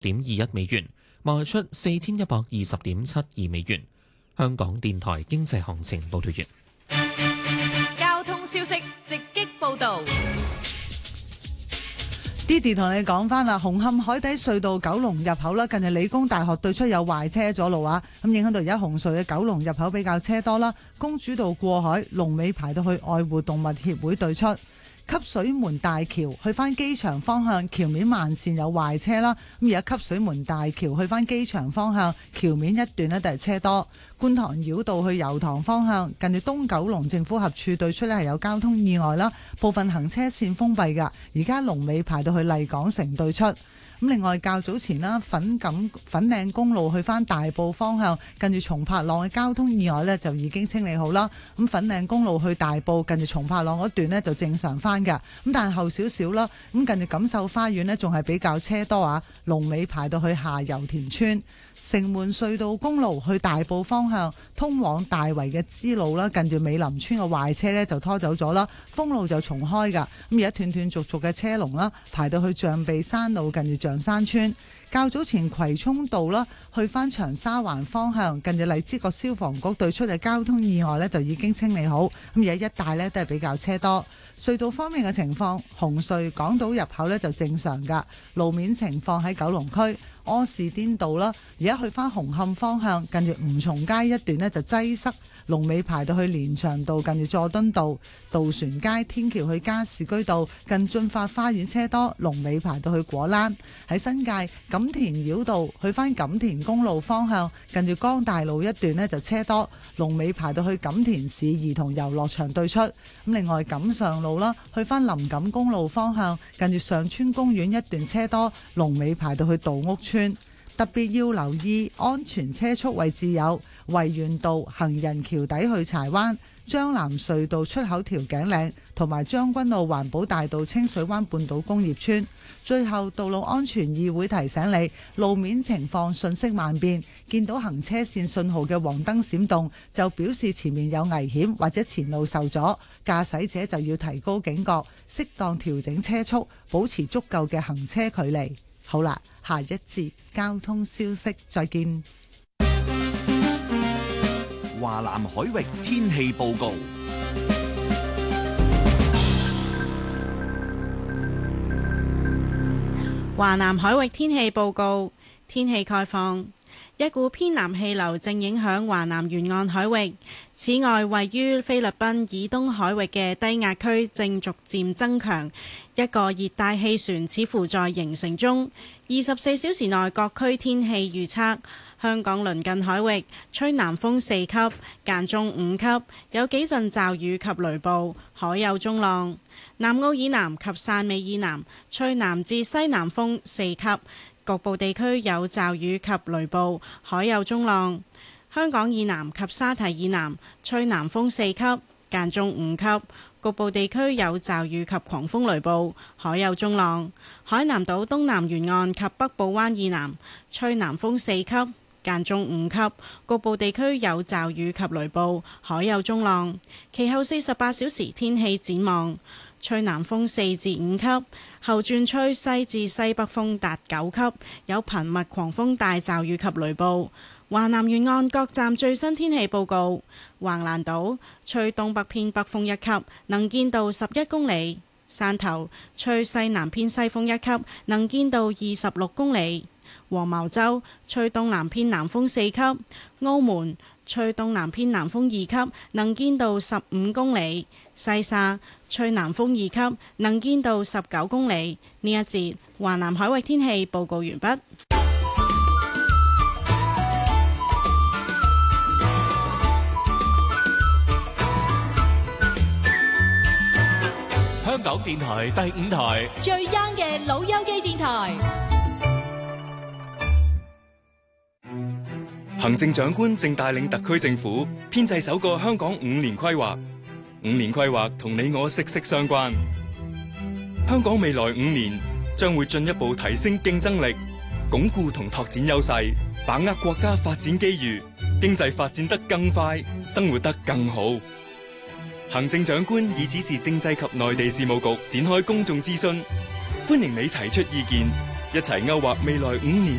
21美元，賣出4120.72美元。香港電台經濟行情報道完。 交通消息直擊報道。 Didi 同你講翻啦，紅磡海底隧道九龍入口啦，近日理工大學對出有壞車阻路啊，咁影響到而家紅隧嘅九龍入口比較車多啦。公主道過海龍尾排到去愛護動物協會對出。汲水門大橋去翻機場方向橋面慢線有壞車啦，咁而家汲水門大橋去翻機場方向橋面一段呢，都係車多。觀塘繞道去油塘方向近住東九龍政府合署對出呢，係有交通意外啦，部分行車線封閉㗎，而家龍尾排到去麗港城對出。咁另外較早前啦，粉嶺公路去翻大埔方向，近住松柏塱嘅交通意外呢就已經清理好啦。咁粉嶺公路去大埔近住松柏塱嗰段呢就正常翻㗎。咁但係後少少啦，咁近住錦繡花園呢仲係比較車多啊，龍尾排到去下游田村。城門隧道公路去大埔方向通往大圍嘅支路啦，近住美林村嘅壞車呢就拖走咗啦，封路就重開噶。咁而家斷斷續續嘅車龍啦，排到去象鼻山路近住象山村。較早前葵涌道啦，去翻長沙灣方向近住荔枝角消防局對出嘅交通意外呢就已經清理好。咁而家一帶呢都係比較車多。隧道方面嘅情況，紅隧港島入口呢就正常噶，路面情況喺九龍區柯士甸道啦，而家去翻紅磡方向近住吳松街一段呢就擠塞，龍尾排到去連翔道近住佐敦道。渡船街天橋去加士居道近駿發花園車多，龍尾排到去果欄。喺新界錦田繞道去翻錦田公路方向近住江大路一段呢就車多，龍尾排到去錦田市兒童遊樂場對出。咁另外錦上路啦，去翻林錦公路方向近住上村公園一段車多，龍尾排到去道屋村。特別要留意安全車速位置有維園道行人橋底去柴灣、將藍隧道出口調景嶺同埋將軍澳環保大道清水灣半島工業村。最後，道路安全議會提醒你，路面情況瞬息萬變，見到行車線信號嘅黃燈閃動，就表示前面有危險或者前路受阻，駕駛者就要提高警覺，適當調整車速，保持足夠嘅行車距離。好啦，下一節交通消息，再見。 華南海域天氣報告。 華南海域天氣報告，天氣概況。一股偏南氣流正影響華南沿岸海域，此外位於菲律賓以東海域嘅低壓區正逐漸增強，一個熱帶氣旋似乎在形成中。24小時內各區天氣預測：香港鄰近海域吹南風4級，間中5級，有幾陣驟雨及雷暴，海有中浪。南澳以南及汕尾以南吹南至西南風4級，局部地區有驟雨及雷暴，海有中浪。香港以南及沙堤以南吹南風4級，間中5級，局部地區有驟雨及狂風雷暴，海有中浪。海南島東南沿岸及北部灣以南吹南風4級，間中5級，局部地區有驟雨及雷暴，海有中浪。其後48小時天氣展望：吹南風4至5級，後轉吹西至西北風達9級，有頻密狂風大驟雨及雷暴。華南沿岸各站最新天氣報告：橫瀾島吹東北偏北風1級，能見度11公里；汕頭吹西南偏西風1級，能見度26公里；黃茅洲吹東南偏南風4級；澳門吹東南偏南風2級，能見度15公里；西沙吹南風2級，能見度19公里。呢一節華南海域天氣報告完畢。 香港電台第5台最 young 嘅老友記電台。 行政長官正帶領特區政府編製首個香港5年規劃。5年規劃同你我息息相關。香港未來5年將會進一步提升競爭力，鞏固同拓展優勢，把握國家發展機遇，經濟發展得更快，生活得更好。行政長官已指示政制及內地事務局展開公眾諮詢，歡迎你提出意見， 一齊勾畫未來5年